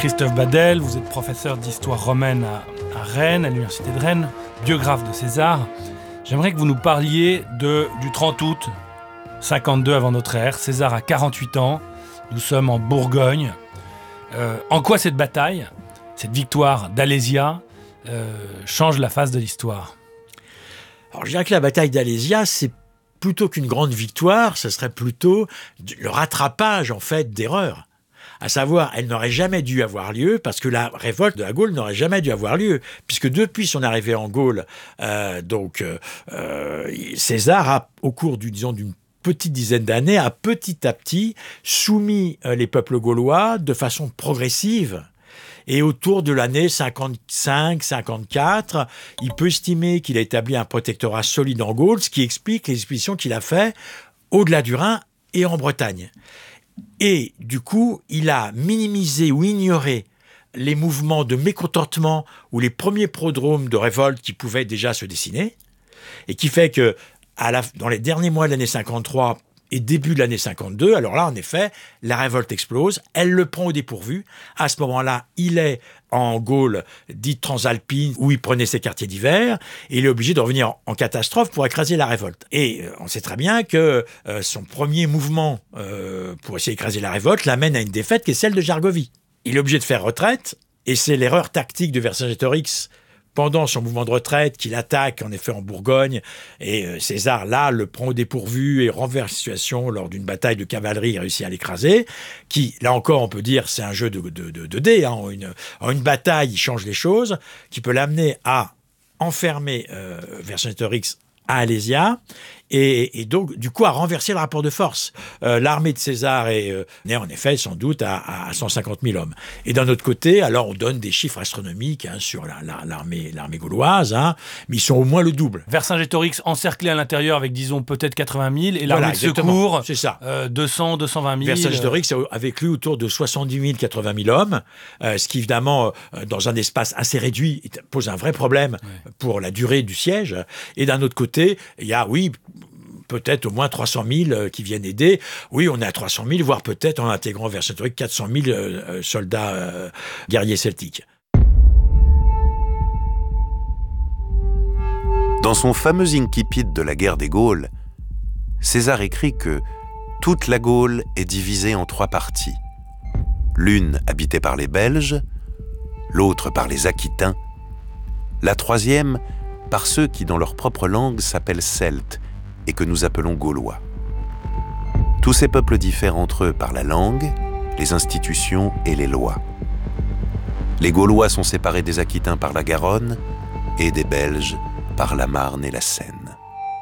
Christophe Badel, vous êtes professeur d'histoire romaine à Rennes, à l'université de Rennes, biographe de César. J'aimerais que vous nous parliez du 30 août 52 avant notre ère. César a 48 ans, nous sommes en Bourgogne. En quoi cette bataille, cette victoire d'Alésia, change la face de l'histoire ? Alors je dirais que la bataille d'Alésia, c'est plutôt qu'une grande victoire, ce serait plutôt le rattrapage en fait d'erreurs. À savoir, elle n'aurait jamais dû avoir lieu parce que la révolte de la Gaule n'aurait jamais dû avoir lieu, puisque depuis son arrivée en Gaule, César a, au cours d'une petite dizaine d'années, a petit à petit soumis les peuples gaulois de façon progressive. Et autour de l'année 55-54, il peut estimer qu'il a établi un protectorat solide en Gaule, ce qui explique les expéditions qu'il a faites au-delà du Rhin et en Bretagne. Et du coup, il a minimisé ou ignoré les mouvements de mécontentement ou les premiers prodromes de révolte qui pouvaient déjà se dessiner, et qui fait que dans les derniers mois de l'année 53 et début de l'année 52, alors là, en effet, la révolte explose, elle le prend au dépourvu. À ce moment-là, il est en Gaule dite transalpine, où il prenait ses quartiers d'hiver, et il est obligé de revenir en catastrophe pour écraser la révolte. Et on sait très bien que son premier mouvement pour essayer d'écraser la révolte l'amène à une défaite qui est celle de Jargovie. Il est obligé de faire retraite, et c'est l'erreur tactique de Vercingétorix pendant son mouvement de retraite, qu'il attaque en effet en Bourgogne, et César, là, le prend au dépourvu et renverse la situation lors d'une bataille de cavalerie, réussit à l'écraser, qui, là encore, on peut dire, c'est un jeu de dés, hein, en une bataille, il change les choses, qui peut l'amener à enfermer Vercingétorix à Alésia, et donc, du coup, à renverser le rapport de force. L'armée de César est née, en effet, sans doute, à 150 000 hommes. Et d'un autre côté, alors, on donne des chiffres astronomiques sur l'armée gauloise, hein, mais ils sont au moins le double. Vercingétorix encerclé à l'intérieur avec, disons, peut-être 80 000, et l'armée de exactement. secours, C'est ça. 200, 220 000. Vercingétorix a avec lui autour de 70 000, 80 000 hommes, ce qui, évidemment, dans un espace assez réduit, pose un vrai problème pour la durée du siège. Et d'un autre côté, il y a, peut-être au moins 300 000 qui viennent aider. Oui, on est à 300 000, voire peut-être en intégrant Vercingétorix 400 000 soldats guerriers celtiques. Dans son fameux incipit de la guerre des Gaules, César écrit que toute la Gaule est divisée en 3 parties. L'une habitée par les Belges, l'autre par les Aquitains, la troisième par ceux qui, dans leur propre langue, s'appellent Celtes et que nous appelons Gaulois. Tous ces peuples diffèrent entre eux par la langue, les institutions et les lois. Les Gaulois sont séparés des Aquitains par la Garonne et des Belges par la Marne et la Seine.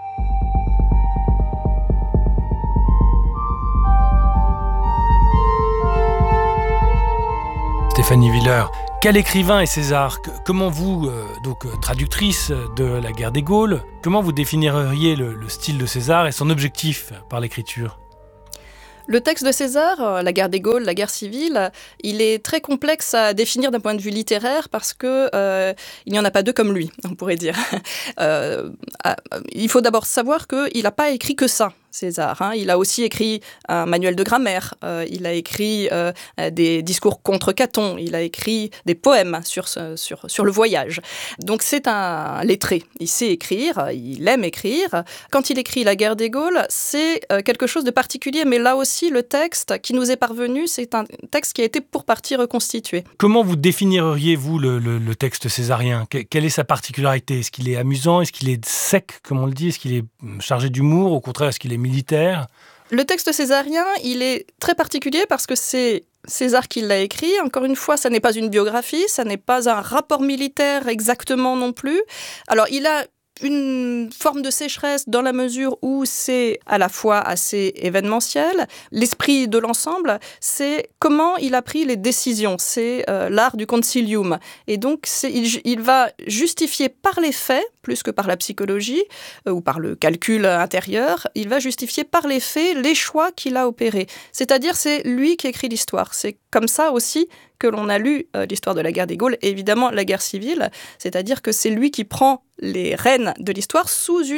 Stéphanie Willer, quel écrivain est César ? Comment vous, traductrice de la guerre des Gaules, comment vous définiriez le style de César et son objectif par l'écriture ? Le texte de César, la guerre des Gaules, la guerre civile, il est très complexe à définir d'un point de vue littéraire parce que il n'y en a pas deux comme lui, on pourrait dire. Il faut d'abord savoir qu'il n'a pas écrit que ça. César, hein. Il a aussi écrit un manuel de grammaire, il a écrit des discours contre Caton, il a écrit des poèmes sur le voyage. Donc c'est un lettré, il sait écrire, il aime écrire. Quand il écrit La guerre des Gaules, c'est quelque chose de particulier, mais là aussi le texte qui nous est parvenu, c'est un texte qui a été pour partie reconstitué. Comment vous définiriez-vous le texte césarien ? Quelle est sa particularité ? Est-ce qu'il est amusant ? Est-ce qu'il est sec, comme on le dit ? Est-ce qu'il est chargé d'humour ? Au contraire, est-ce qu'il est militaire ? Le texte césarien, il est très particulier parce que c'est César qui l'a écrit. Encore une fois, ça n'est pas une biographie, ça n'est pas un rapport militaire exactement non plus. Alors, il a une forme de sécheresse dans la mesure où c'est à la fois assez événementiel. L'esprit de l'ensemble, c'est comment il a pris les décisions. C'est l'art du concilium. Et donc, il va justifier par les faits, plus que par la psychologie ou par le calcul intérieur, il va justifier par les faits les choix qu'il a opérés. C'est-à-dire, c'est lui qui écrit l'histoire. C'est comme ça aussi que l'on a lu l'histoire de la guerre des Gaules et évidemment la guerre civile, c'est-à-dire que c'est lui qui prend les rênes de l'histoire sous une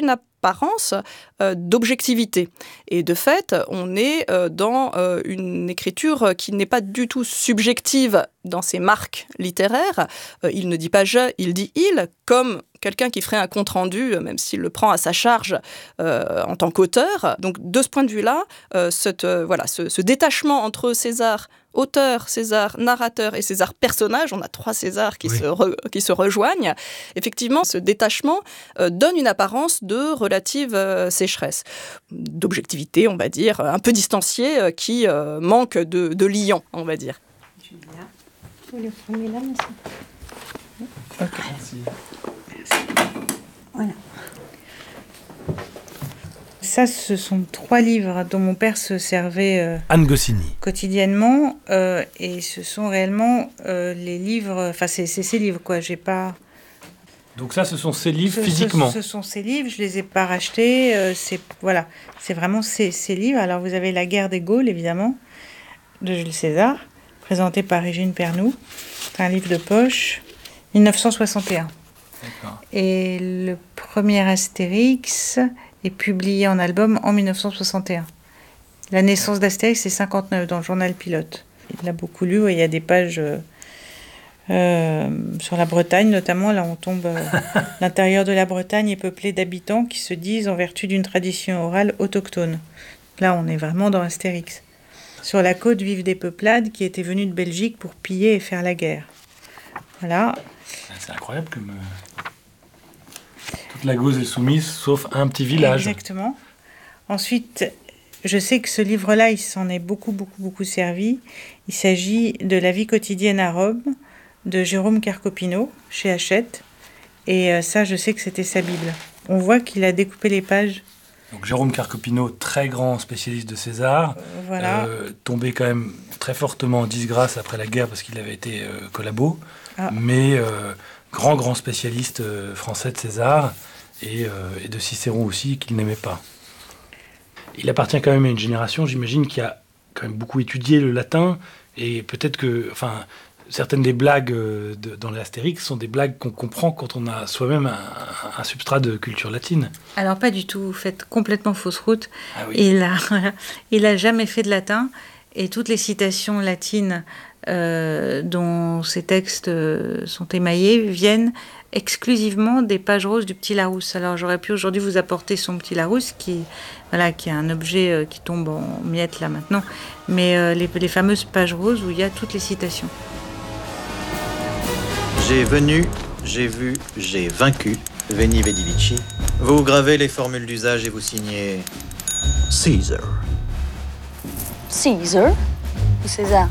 apparence d'objectivité. Et de fait, on est dans une écriture qui n'est pas du tout subjective dans ses marques littéraires. Il ne dit pas « je », il dit « il », comme quelqu'un qui ferait un compte-rendu, même s'il le prend à sa charge en tant qu'auteur. Donc, de ce point de vue-là, ce détachement entre César auteur, César narrateur et César personnage, on a 3 Césars qui se rejoignent, effectivement, ce détachement donne une apparence de relative sécheresse, d'objectivité, on va dire, un peu distanciée, qui manque de liant, on va dire. Julia, vous le prenez là, monsieur ? Ok. Merci. Voilà. Ça, ce sont 3 livres dont mon père se servait Anne Goscinny. Quotidiennement. Et ce sont réellement les livres... Enfin, c'est ces livres, quoi. J'ai pas... Donc ça, ce sont ces livres physiquement. Ce sont ces livres, je les ai pas rachetés. C'est vraiment ces livres. Alors, vous avez La guerre des Gaules, évidemment, de Jules César, présenté par Régine Pernoud. C'est un livre de poche, 1961. D'accord. Et le premier Astérix est publié en album en 1961. La naissance d'Astérix, c'est 59 dans le journal Pilote. Il l'a beaucoup lu, et il y a des pages sur la Bretagne, notamment. Là, on tombe. L'intérieur de la Bretagne est peuplé d'habitants qui se disent en vertu d'une tradition orale autochtone. Là, on est vraiment dans Astérix. Sur la côte vivent des peuplades qui étaient venues de Belgique pour piller et faire la guerre. Voilà. C'est incroyable comme toute la Gaule est soumise, sauf un petit village. Exactement. Ensuite, je sais que ce livre-là, il s'en est beaucoup servi. Il s'agit de La vie quotidienne à Rome, de Jérôme Carcopino, chez Hachette. Et ça, je sais que c'était sa Bible. On voit qu'il a découpé les pages. Donc Jérôme Carcopino, très grand spécialiste de César, voilà. Tombé quand même très fortement en disgrâce après la guerre parce qu'il avait été collabo, Ah. mais grand spécialiste français de César et de Cicéron aussi, qu'il n'aimait pas. Il appartient quand même à une génération, j'imagine, qui a quand même beaucoup étudié le latin, et peut-être que, certaines des blagues dans l'Astérix sont des blagues qu'on comprend quand on a soi-même un substrat de culture latine. Alors pas du tout, vous faites complètement fausse route. Ah oui. Il a jamais fait de latin, et toutes les citations latines dont ces textes sont émaillés viennent exclusivement des pages roses du Petit Larousse. Alors j'aurais pu aujourd'hui vous apporter son Petit Larousse qui est un objet qui tombe en miettes là maintenant, mais les fameuses pages roses où il y a toutes les citations. J'ai venu, j'ai vu, j'ai vaincu. Veni Vidi Vici. Vous gravez les formules d'usage et vous signez Caesar. Caesar ou César?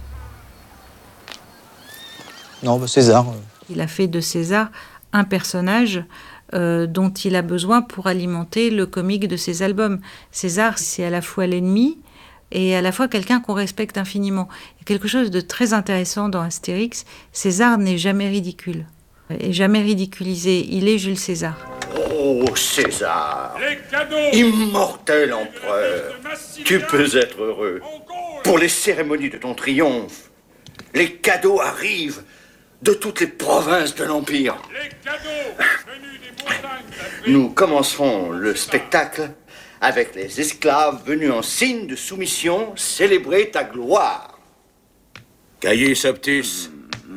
Non, César. Il a fait de César un personnage dont il a besoin pour alimenter le comique de ses albums. César, c'est à la fois l'ennemi et à la fois quelqu'un qu'on respecte infiniment. Il y a quelque chose de très intéressant dans Astérix. César n'est jamais ridicule, et jamais ridiculisé. Il est Jules César. Oh, César, immortel empereur, tu peux être heureux. Pour les cérémonies de ton triomphe, les cadeaux arrivent de toutes les provinces de l'Empire. Les cadeaux venus des montagnes d'Afrique. Nous commencerons le spectacle avec les esclaves venus en signe de soumission célébrer ta gloire. Caius Optus,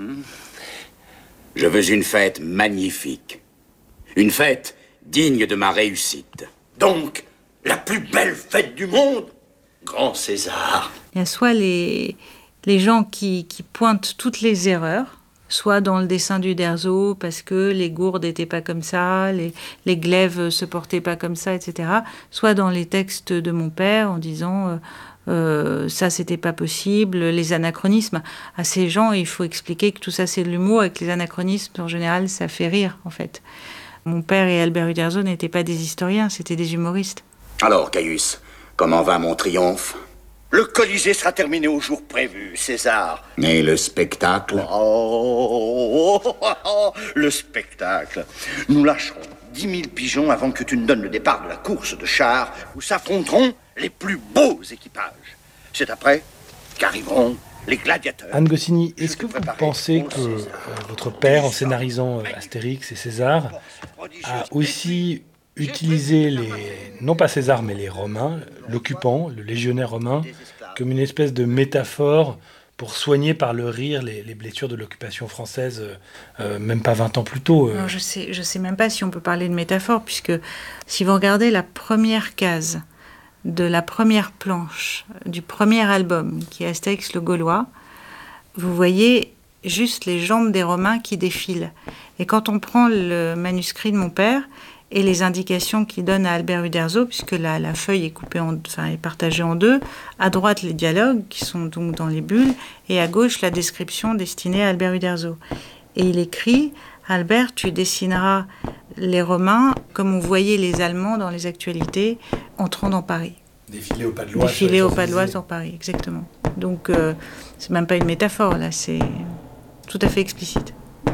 je veux une fête magnifique. Une fête digne de ma réussite. Donc, la plus belle fête du monde, grand César. Il y a soit les gens qui pointent toutes les erreurs, soit dans le dessin d'Uderzo, parce que les gourdes n'étaient pas comme ça, les glaives se portaient pas comme ça, etc. Soit dans les textes de mon père, en disant ça, c'était pas possible, les anachronismes. À ces gens, il faut expliquer que tout ça, c'est de l'humour, et que les anachronismes, en général, ça fait rire, en fait. Mon père et Albert Uderzo n'étaient pas des historiens, c'était des humoristes. Alors, Caius, comment va mon triomphe? Le Colisée sera terminé au jour prévu, César. Et le spectacle? Le spectacle. Nous lâcherons 10 000 pigeons avant que tu ne donnes le départ de la course de chars où s'affronteront les plus beaux équipages. C'est après qu'arriveront les gladiateurs. Anne Goscinny, est-ce que vous pensez que votre père, en scénarisant Astérix et César, a aussi utilisé non pas César, mais les Romains, l'occupant, le légionnaire romain, comme une espèce de métaphore pour soigner par le rire les blessures de l'occupation française, même pas 20 ans plus tôt. Non, je sais même pas si on peut parler de métaphore, puisque si vous regardez la première case de la première planche du premier album, qui est Astérix le Gaulois, vous voyez juste les jambes des Romains qui défilent. Et quand on prend le manuscrit de mon père et les indications qu'il donne à Albert Uderzo, puisque la feuille est partagée en deux, à droite les dialogues qui sont donc dans les bulles, et à gauche la description destinée à Albert Uderzo. Et il écrit « Albert, tu dessineras les Romains comme on voyait les Allemands dans les actualités entrant dans Paris. » Défiler au pas de loi. Défiler au pas de loi sur Paris, exactement. Donc, c'est même pas une métaphore, là, c'est tout à fait explicite.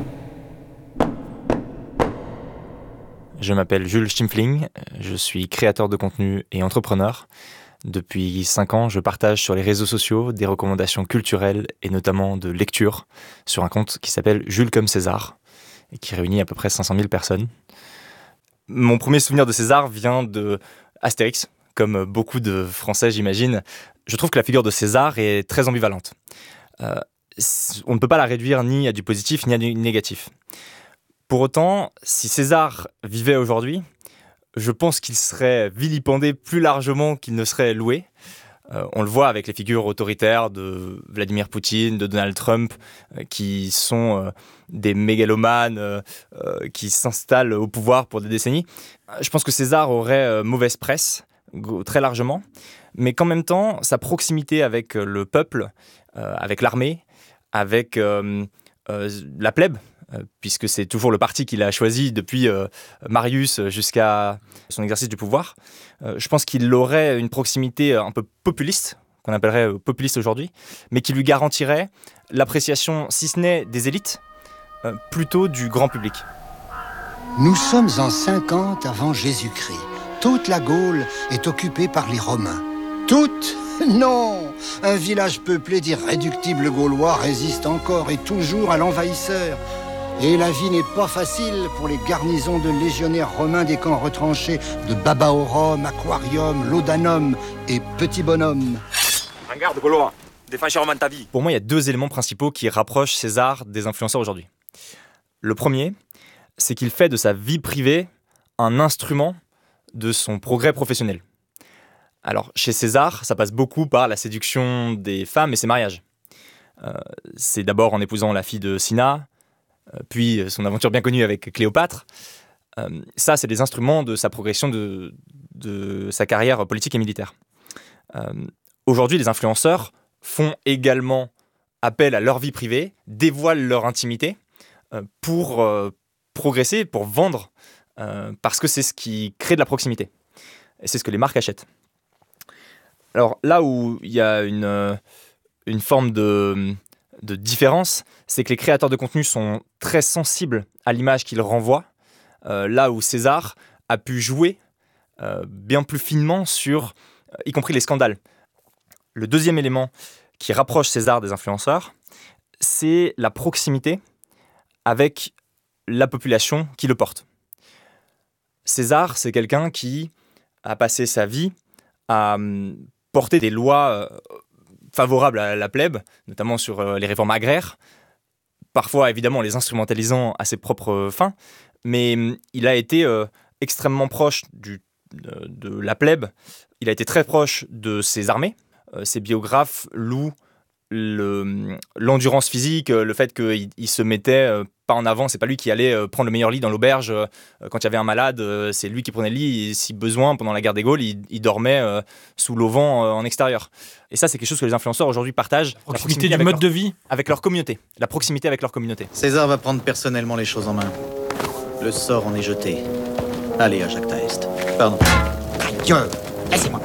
Je m'appelle Jules Schimpfling, je suis créateur de contenu et entrepreneur. Depuis 5 ans, je partage sur les réseaux sociaux des recommandations culturelles et notamment de lecture sur un compte qui s'appelle Jules comme César et qui réunit à peu près 500 000 personnes. Mon premier souvenir de César vient de Astérix. Comme beaucoup de Français, j'imagine, je trouve que la figure de César est très ambivalente. On ne peut pas la réduire ni à du positif ni à du négatif. Pour autant, si César vivait aujourd'hui, je pense qu'il serait vilipendé plus largement qu'il ne serait loué. On le voit avec les figures autoritaires de Vladimir Poutine, de Donald Trump, qui sont des mégalomanes qui s'installent au pouvoir pour des décennies. Je pense que César aurait mauvaise presse, très largement, mais qu'en même temps, sa proximité avec le peuple, avec l'armée, avec la plèbe, puisque c'est toujours le parti qu'il a choisi depuis Marius jusqu'à son exercice du pouvoir. Je pense qu'il aurait une proximité un peu populiste, qu'on appellerait populiste aujourd'hui, mais qui lui garantirait l'appréciation, si ce n'est des élites, plutôt du grand public. Nous sommes en 50 avant Jésus-Christ. Toute la Gaule est occupée par les Romains. Toute ? Non ! Un village peuplé d'irréductibles Gaulois résiste encore et toujours à l'envahisseur. Et la vie n'est pas facile pour les garnisons de légionnaires romains des camps retranchés de Babaorum, Aquarium, Laudanum et Petit Bonhomme. En garde, Gaulois, défends chèrement ta vie. Pour moi, il y a 2 éléments principaux qui rapprochent César des influenceurs aujourd'hui. Le premier, c'est qu'il fait de sa vie privée un instrument de son progrès professionnel. Alors, chez César, ça passe beaucoup par la séduction des femmes et ses mariages. C'est d'abord en épousant la fille de Cinna, puis son aventure bien connue avec Cléopâtre. Ça, c'est des instruments de sa progression de sa carrière politique et militaire. Aujourd'hui, les influenceurs font également appel à leur vie privée, dévoilent leur intimité pour progresser, pour vendre, parce que c'est ce qui crée de la proximité. Et c'est ce que les marques achètent. Alors là où il y a une forme de différence, c'est que les créateurs de contenu sont très sensibles à l'image qu'ils renvoient, là où César a pu jouer bien plus finement sur, y compris les scandales. Le deuxième élément qui rapproche César des influenceurs, c'est la proximité avec la population qui le porte. César, c'est quelqu'un qui a passé sa vie à porter des lois favorables à la plèbe, notamment sur les réformes agraires, parfois évidemment les instrumentalisant à ses propres fins, mais il a été extrêmement proche de la plèbe, il a été très proche de ses armées. Ses biographes louent l'endurance physique, le fait qu'il se mettait pas en avant, c'est pas lui qui allait prendre le meilleur lit dans l'auberge quand il y avait un malade, c'est lui qui prenait le lit et si besoin, pendant la guerre des Gaules, il dormait sous l'auvent en extérieur. Et ça, c'est quelque chose que les influenceurs aujourd'hui partagent. La proximité du mode de vie avec leur communauté, la proximité avec leur communauté. César va prendre personnellement les choses en main. Le sort en est jeté. Allez à Jacques Taest. Pardon. Dieu, laissez-moi.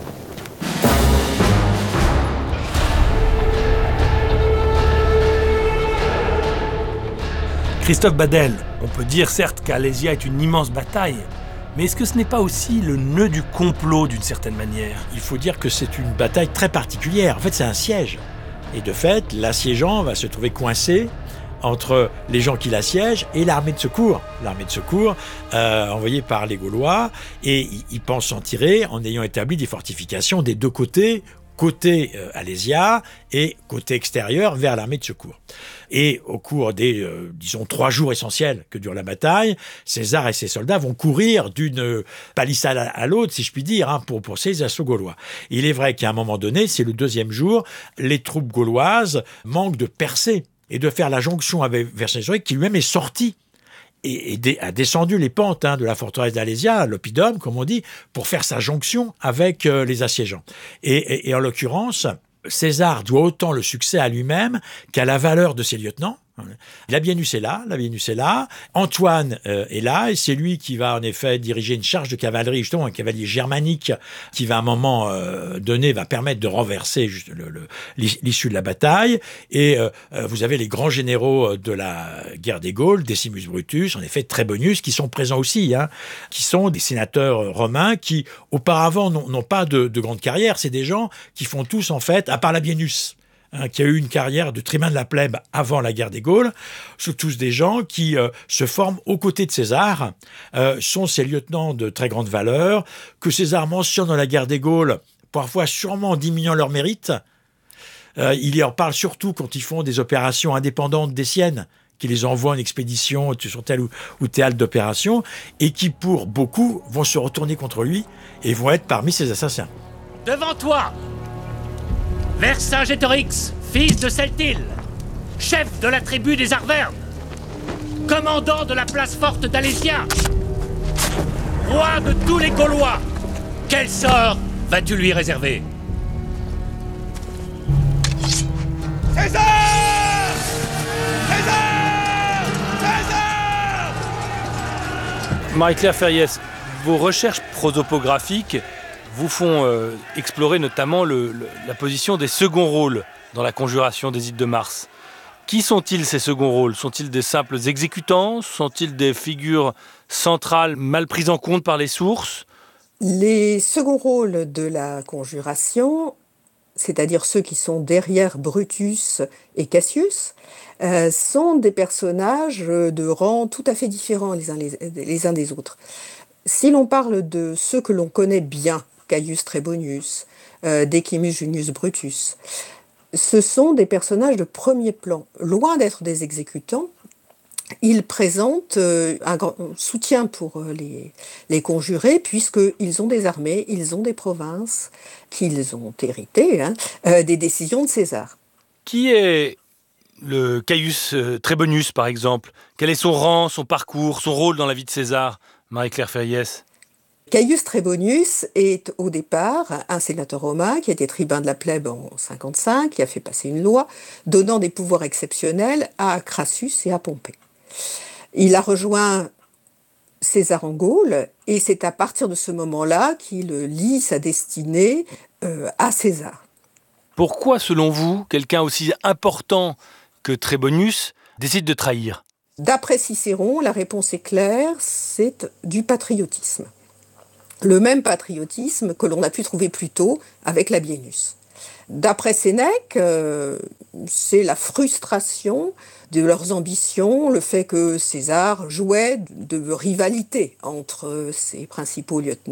Christophe Badel, on peut dire certes qu'Alésia est une immense bataille, mais est-ce que ce n'est pas aussi le nœud du complot d'une certaine manière ? Il faut dire que c'est une bataille très particulière. En fait, c'est un siège. Et de fait, l'assiégeant va se trouver coincé entre les gens qui l'assiègent et l'armée de secours. L'armée de secours envoyée par les Gaulois, et ils pensent s'en tirer en ayant établi des fortifications des deux côté Alésia et côté extérieur vers l'armée de secours. Et au cours des, 3 jours essentiels que dure la bataille, César et ses soldats vont courir d'une palissade à l'autre, si je puis dire, pour ces assauts gaulois. Il est vrai qu'à un moment donné, c'est le 2e jour, les troupes gauloises manquent de percer et de faire la jonction avec Vercingétorix, qui lui-même est sorti et a descendu les pentes de la forteresse d'Alésia, l'oppidum, comme on dit, pour faire sa jonction avec les assiégeants. Et en l'occurrence, César doit autant le succès à lui-même qu'à la valeur de ses lieutenants. Labienus est là, Antoine est là, et c'est lui qui va en effet diriger une charge de cavalerie, justement un cavalier germanique qui va à un moment donné va permettre de renverser l'issue de la bataille. Et vous avez les grands généraux de la guerre des Gaules, Decimus Brutus, en effet Trebonius, qui sont présents aussi, qui sont des sénateurs romains qui auparavant n'ont pas de grande carrière. C'est des gens qui font tous en fait, à part Labienus, qui a eu une carrière de tribun de la plèbe avant la guerre des Gaules, sont tous des gens qui se forment aux côtés de César, sont ses lieutenants de très grande valeur, que César mentionne dans la guerre des Gaules, parfois sûrement en diminuant leur mérite. Il y en parle surtout quand ils font des opérations indépendantes des siennes, qui les envoient en expédition sur tel ou tel d'opération, et qui, pour beaucoup, vont se retourner contre lui et vont être parmi ses assassins. Devant toi, Vercingétorix, fils de Celtil, chef de la tribu des Arvernes, commandant de la place forte d'Alésia, roi de tous les Gaulois, quel sort vas-tu lui réserver? César! César! César! Marie-Claire Ferriès, vos recherches prosopographiques vous font explorer notamment la position des seconds rôles dans la conjuration des Ides de Mars. Qui sont-ils, ces seconds rôles? Sont-ils des simples exécutants? Sont-ils des figures centrales mal prises en compte par les sources? Les seconds rôles de la conjuration, c'est-à-dire ceux qui sont derrière Brutus et Cassius, sont des personnages de rang tout à fait différents les uns des autres. Si l'on parle de ceux que l'on connaît bien, Caius Trebonius, Decimus Junius Brutus, ce sont des personnages de premier plan. Loin d'être des exécutants, ils présentent un grand soutien pour les conjurés, puisqu'ils ont des armées, ils ont des provinces, qu'ils ont héritées des décisions de César. Qui est le Caius Trebonius, par exemple? Quel est son rang, son parcours, son rôle dans la vie de César, Marie-Claire Ferriès? Caius Trebonius est au départ un sénateur romain qui a été tribun de la plèbe en 55, qui a fait passer une loi donnant des pouvoirs exceptionnels à Crassus et à Pompée. Il a rejoint César en Gaule et c'est à partir de ce moment-là qu'il lie sa destinée à César. Pourquoi, selon vous, quelqu'un aussi important que Trebonius décide de trahir? D'après Cicéron, la réponse est claire, c'est du patriotisme. Le même patriotisme que l'on a pu trouver plus tôt avec Labienus. D'après Sénèque, c'est la frustration de leurs ambitions, le fait que César jouait de rivalité entre ses principaux lieutenants.